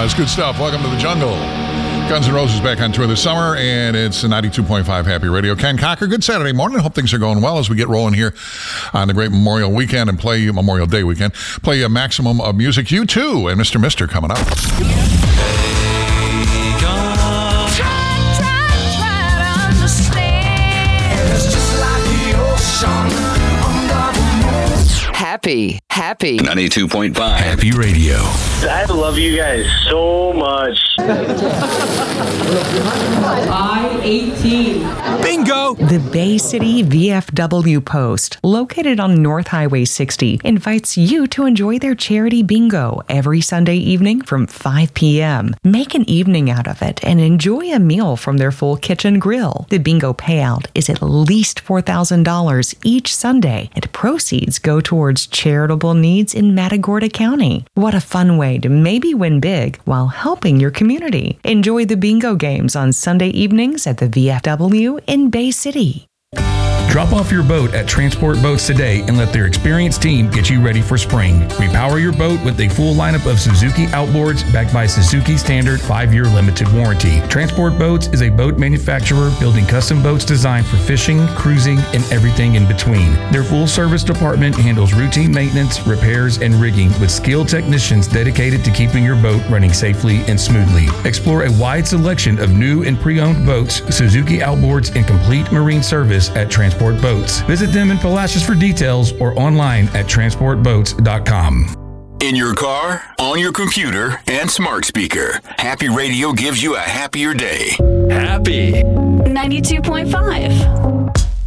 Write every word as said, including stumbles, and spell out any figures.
Uh, it's good stuff. Welcome to the jungle. Guns N' Roses back on tour this summer, and it's ninety-two point five Happy Radio. Ken Cocker, good Saturday morning. Hope things are going well as we get rolling here on the great Memorial Weekend and play Memorial Day weekend. Play a maximum of music. You too, and Mister Mister coming up. Happy, happy. ninety-two point five Happy Radio. I love you guys so much. I eighteen. Bingo! The Bay City V F W Post, located on North Highway sixty, invites you to enjoy their charity bingo every Sunday evening from five p.m. Make an evening out of it and enjoy a meal from their full kitchen grill. The bingo payout is at least four thousand dollars each Sunday, and proceeds go towards charitable needs in Matagorda County. What a fun way to maybe win big while helping your community. Enjoy the bingo games on Sunday evenings at the V F W in Bay City. Drop off your boat at Transport Boats today and let their experienced team get you ready for spring. Repower your boat with a full lineup of Suzuki outboards backed by Suzuki Standard five-year limited warranty. Transport Boats is a boat manufacturer building custom boats designed for fishing, cruising, and everything in between. Their full-service department handles routine maintenance, repairs, and rigging with skilled technicians dedicated to keeping your boat running safely and smoothly. Explore a wide selection of new and pre-owned boats, Suzuki outboards, and complete marine service at Transport Boats. Visit them in Palacios for details or online at transport boats dot com. In your car, on your computer, and smart speaker, Happy Radio gives you a happier day. Happy. ninety-two point five